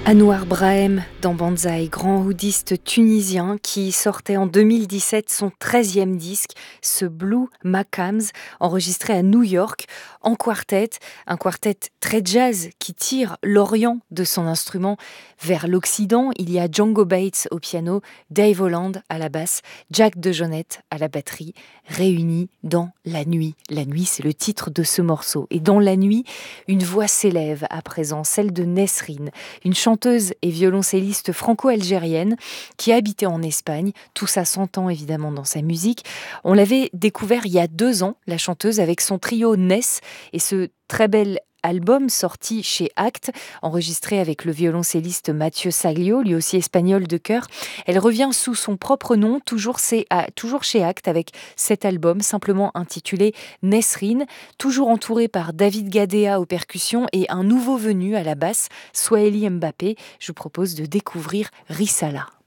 Anouar Brahim dans Banzai, grand oudiste tunisien qui sortait en 2017 son 13e disque, ce Blue Makams, enregistré à New York en quartet, un quartet très jazz qui tire l'Orient de son instrument vers l'Occident. Il y a Django Bates au piano, Dave Holland à la basse, Jack DeJohnette à la batterie, réunis dans La Nuit. La Nuit, c'est le titre de ce morceau. Et dans La Nuit, une voix s'élève à présent, celle de Nesrine, une chanteuse et violoncelliste franco-algérienne qui habitait en Espagne. Tout ça s'entend évidemment dans sa musique. On l'avait découvert il y a 2 ans, la chanteuse, avec son trio Ness et ce très bel album sorti chez Actes, enregistré avec le violoncelliste Mathieu Saglio, lui aussi espagnol de cœur. Elle revient sous son propre nom, toujours chez Actes, avec cet album simplement intitulé Nesrine, toujours entouré par David Gadea aux percussions et un nouveau venu à la basse, Swahili Mbappé. Je vous propose de découvrir Rissala.